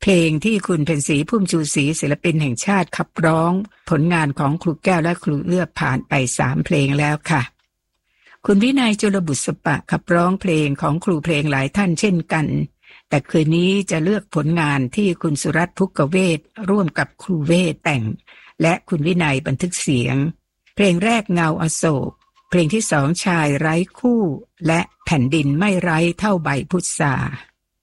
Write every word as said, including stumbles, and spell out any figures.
เพลงที่คุณเพ็ญศรีพุ่มชูศรีศิลปินแห่งชาติขับร้องผลงานของครูแก้วและครูเอื้อผ่านไปสามเพลงแล้วค่ะคุณวินัยจุลบุษปะขับร้องเพลงของครูเพลงหลายท่านเช่นกันแต่คืนนี้จะเลือกผลงานที่คุณสุรัตน์ภุกเวศร่วมกับครูเวศแต่งและคุณวินัยบันทึกเสียงเพลงแรกเงาอโศกเพลงที่สองชายไร้คู่และแผ่นดินไม่ไร้เท่าใบพุทรา